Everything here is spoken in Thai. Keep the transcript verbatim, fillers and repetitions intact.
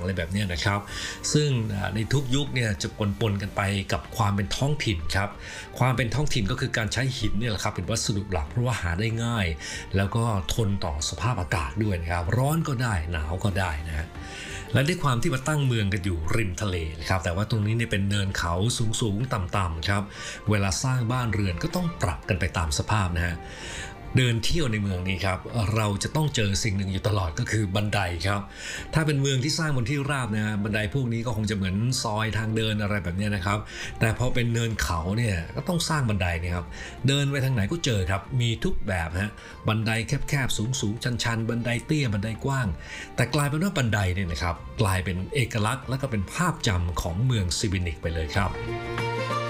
อะไรแบบนี้นะครับซึ่งในทุกยุคเนี่ยจะปนๆกันไปกับความเป็นท้องถิ่นครับความเป็นท้องถิ่นก็คือการใช้หินเนี่ยแหละครับเป็นวัสดุหลักเพราะว่าหาได้ง่ายแล้วก็ทนต่อสภาพอากาศด้วยนะครับร้อนก็ได้หนาวก็ได้นะฮะและด้วยความที่มาตั้งเมืองกันอยู่ริมทะเลนะครับแต่ว่าตรงนี้เนี่ยเป็นเนินเขาสูงๆต่ำๆครับเวลาสร้างบ้านเรือนก็ต้องปรับกันไปตามสภาพนะฮะเดินเที่ยวในเมืองนี้ครับเราจะต้องเจอสิ่งหนึ่งอยู่ตลอดก็คือบันไดครับถ้าเป็นเมืองที่สร้างบนที่ราบนะบันไดพวกนี้ก็คงจะเหมือนซอยทางเดินอะไรแบบนี้นะครับแต่พอเป็นเนินเขาเนี่ยก็ต้องสร้างบันไดนะครับเดินไปทางไหนก็เจอครับมีทุกแบบฮะบันไดแคบๆสูงๆชันๆบันไดเตี้ยบันไดกว้างแต่กลายเป็นว่าบันไดเนี่ยนะครับกลายเป็นเอกลักษณ์และก็เป็นภาพจำของเมืองซิวินิกไปเลยครับ